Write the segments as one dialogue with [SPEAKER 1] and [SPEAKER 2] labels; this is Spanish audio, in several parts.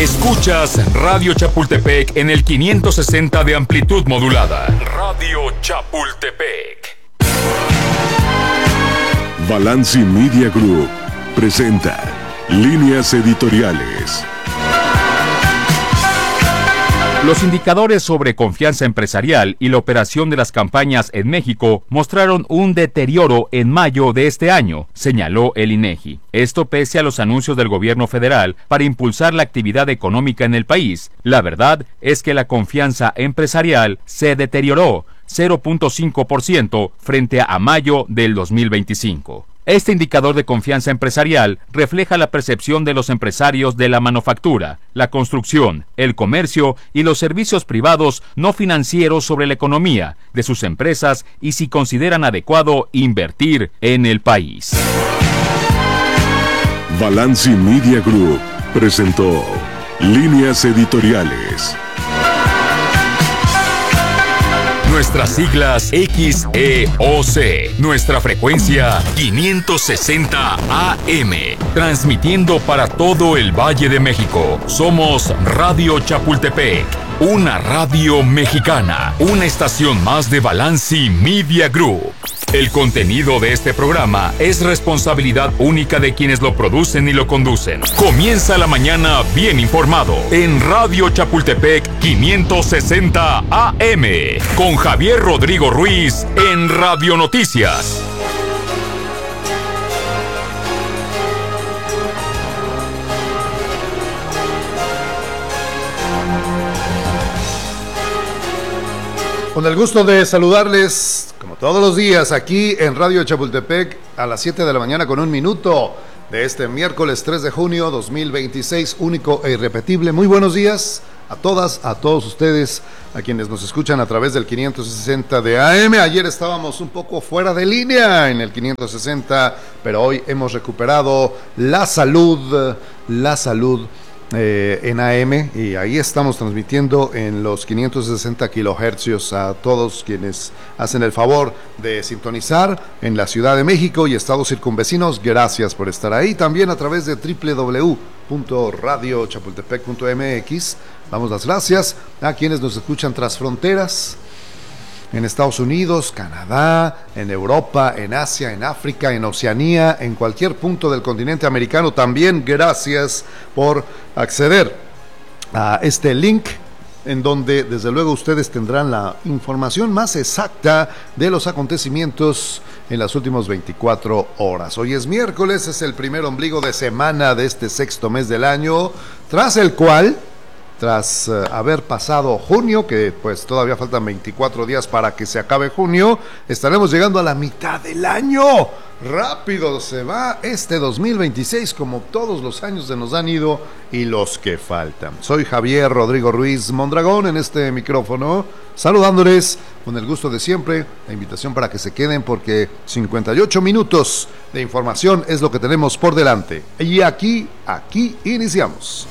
[SPEAKER 1] Escuchas Radio Chapultepec en el 560 de amplitud modulada. Radio Chapultepec.
[SPEAKER 2] Balanci Media Group presenta Líneas Editoriales.
[SPEAKER 1] Los indicadores sobre confianza empresarial y la operación de las campañas en México mostraron un deterioro en mayo de este año, señaló el INEGI. Esto pese a los anuncios del gobierno federal para impulsar la actividad económica en el país. La verdad es que la confianza empresarial se deterioró 0.5% frente a mayo del 2025. Este indicador de confianza empresarial refleja la percepción de los empresarios de la manufactura, la construcción, el comercio y los servicios privados no financieros sobre la economía de sus empresas y si consideran adecuado invertir en el país.
[SPEAKER 2] Balanci Media Group presentó Líneas Editoriales.
[SPEAKER 1] Nuestras siglas XEOC, nuestra frecuencia 560 AM, transmitiendo para todo el Valle de México. Somos Radio Chapultepec, una radio mexicana, una estación más de Balanci Media Group. El contenido de este programa es responsabilidad única de quienes lo producen y lo conducen. Comienza la mañana bien informado en Radio Chapultepec 560 AM con Javier Rodrigo Ruiz en Radio Noticias.
[SPEAKER 3] Con el gusto de saludarles, como todos los días, aquí en Radio Chapultepec a las 7 de la mañana con 1 minuto de este miércoles 3 de junio 2026, único e irrepetible. Muy buenos días a todas, a todos ustedes, a quienes nos escuchan a través del 560 de AM. Ayer estábamos un poco fuera de línea en el 560, pero hoy hemos recuperado la salud en AM, y ahí estamos transmitiendo en los 560 kilohercios a todos quienes hacen el favor de sintonizar en la Ciudad de México y estados circunvecinos. Gracias por estar ahí. También a través de www.radiochapultepec.mx. Damos las gracias a quienes nos escuchan tras fronteras, en Estados Unidos, Canadá, en Europa, en Asia, en África, en Oceanía, en cualquier punto del continente americano. También gracias por acceder a este link, en donde desde luego ustedes tendrán la información más exacta de los acontecimientos en las últimas 24 horas. Hoy es miércoles, es el primer ombligo de semana de este sexto mes del año, tras el cual, tras haber pasado junio, que pues todavía faltan 24 días para que se acabe junio, estaremos llegando a la mitad del año. Rápido se va este 2026, como todos los años se nos han ido y los que faltan. Soy Javier Rodrigo Ruiz Mondragón en este micrófono, saludándoles con el gusto de siempre, la invitación para que se queden porque 58 minutos de información es lo que tenemos por delante. Y aquí iniciamos.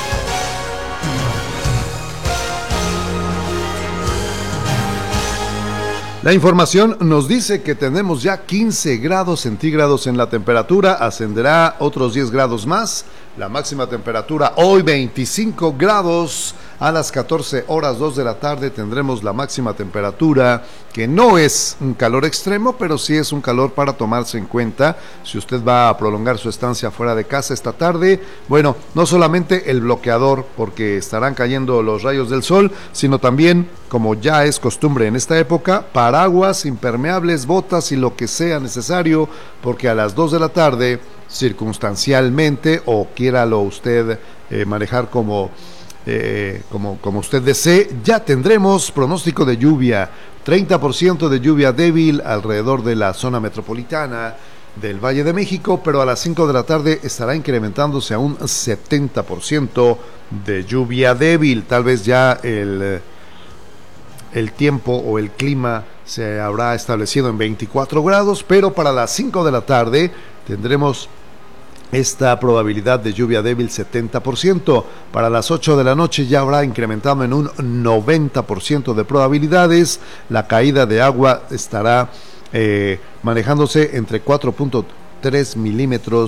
[SPEAKER 3] La información nos dice que tenemos ya 15 grados centígrados en la temperatura, ascenderá otros 10 grados más. La máxima temperatura hoy 25 grados, a las 14 horas 2 de la tarde tendremos la máxima temperatura, que no es un calor extremo, pero sí es un calor para tomarse en cuenta si usted va a prolongar su estancia fuera de casa esta tarde. Bueno, no solamente el bloqueador, porque estarán cayendo los rayos del sol, sino también, como ya es costumbre en esta época, paraguas, impermeables, botas y lo que sea necesario, porque a las 2 de la tarde, circunstancialmente, o quiéralo usted manejar como usted desee, ya tendremos pronóstico de lluvia, 30% de lluvia débil alrededor de la zona metropolitana del Valle de México, pero a las 5 de la tarde estará incrementándose a un 70% de lluvia débil. Tal vez ya el tiempo o el clima se habrá establecido en 24 grados, pero para las 5 de la tarde tendremos esta probabilidad de lluvia débil 70%. Para las 8 de la noche ya habrá incrementado en un 90% de probabilidades. La caída de agua estará manejándose entre 4.3 milímetros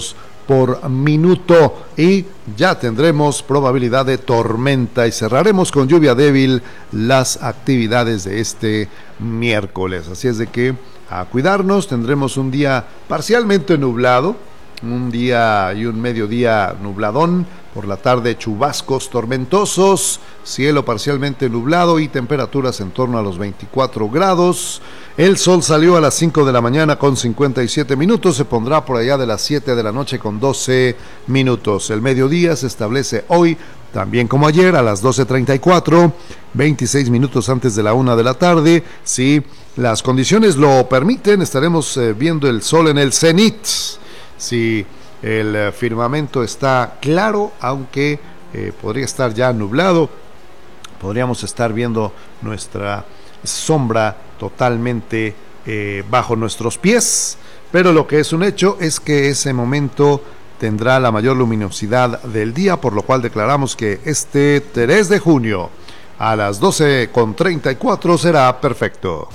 [SPEAKER 3] por minuto y ya tendremos probabilidad de tormenta y cerraremos con lluvia débil las actividades de este miércoles. Así es de que a cuidarnos, tendremos un día parcialmente nublado, un día y un mediodía nubladón, por la tarde chubascos tormentosos, cielo parcialmente nublado y temperaturas en torno a los 24 grados. El sol salió a las 5 de la mañana con 57 minutos, se pondrá por allá de las 7 de la noche con 12 minutos. El mediodía se establece hoy, también como ayer, a las 12:34, 26 minutos antes de la 1 de la tarde. Si las condiciones lo permiten, estaremos viendo el sol en el cenit. Si el firmamento está claro, aunque podría estar ya nublado, podríamos estar viendo nuestra sombra totalmente bajo nuestros pies, pero lo que es un hecho es que ese momento tendrá la mayor luminosidad del día, por lo cual declaramos que este 3 de junio a las 12:34 será perfecto.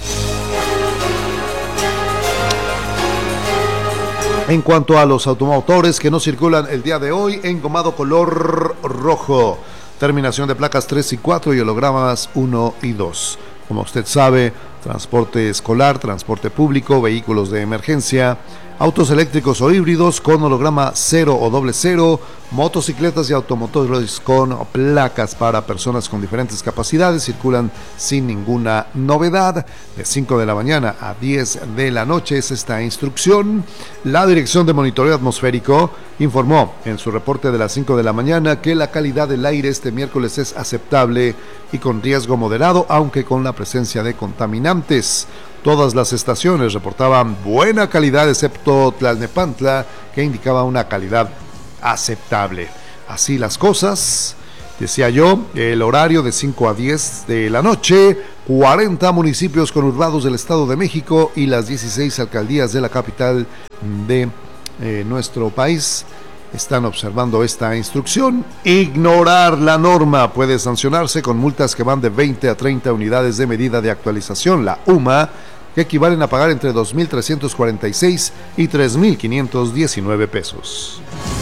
[SPEAKER 3] En cuanto a los automotores que no circulan el día de hoy, engomado color rojo, terminación de placas 3 y 4 y hologramas 1 y 2. Como usted sabe, transporte escolar, transporte público, vehículos de emergencia, autos eléctricos o híbridos con holograma 0 o 00, motocicletas y automotores con placas para personas con diferentes capacidades circulan sin ninguna novedad. De 5 de la mañana a 10 de la noche es esta instrucción. La Dirección de Monitoreo Atmosférico informó en su reporte de las 5 de la mañana que la calidad del aire este miércoles es aceptable y con riesgo moderado, aunque con la presencia de contaminantes. Todas las estaciones reportaban buena calidad, excepto Tlalnepantla, que indicaba una calidad aceptable. Así las cosas, decía yo, el horario de 5 a 10 de la noche, 40 municipios conurbados del Estado de México y las 16 alcaldías de la capital de nuestro país están observando esta instrucción. Ignorar la norma puede sancionarse con multas que van de 20 a 30 unidades de medida de actualización, la UMA, que equivalen a pagar entre 2.346 y 3.519 pesos.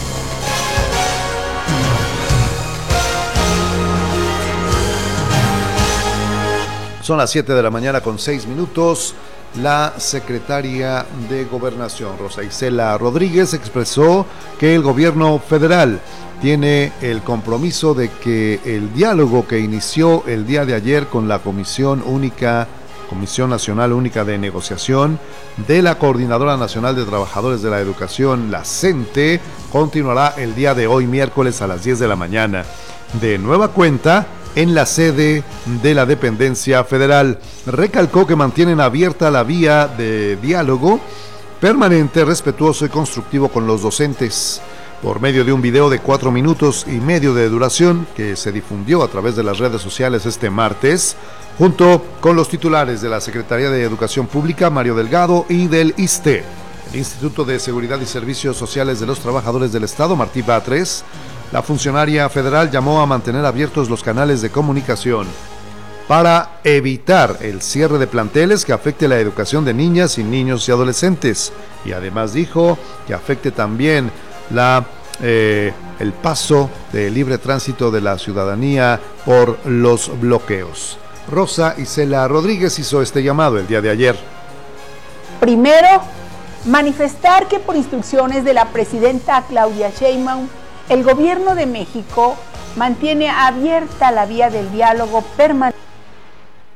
[SPEAKER 3] Son las 7 de la mañana con 6 minutos. La secretaria de Gobernación, Rosa Isela Rodríguez, expresó que el gobierno federal tiene el compromiso de que el diálogo que inició el día de ayer con la Comisión Nacional Única de Negociación de la Coordinadora Nacional de Trabajadores de la Educación, la CENTE, continuará el día de hoy, miércoles a las 10 de la mañana. De nueva cuenta, en la sede de la dependencia federal. Recalcó que mantienen abierta la vía de diálogo permanente, respetuoso y constructivo con los docentes. Por medio de un video de 4 minutos y medio de duración que se difundió a través de las redes sociales este martes, junto con los titulares de la Secretaría de Educación Pública, Mario Delgado, y del ISSSTE, el Instituto de Seguridad y Servicios Sociales de los Trabajadores del Estado, Martí Batres, la funcionaria federal llamó a mantener abiertos los canales de comunicación para evitar el cierre de planteles que afecte la educación de niñas y niños y adolescentes. Y además dijo que afecte también el paso de libre tránsito de la ciudadanía por los bloqueos. Rosa Isela Rodríguez hizo este llamado el día de ayer.
[SPEAKER 4] Primero, manifestar que por instrucciones de la presidenta Claudia Sheinbaum, el gobierno de México mantiene abierta la vía del diálogo permanente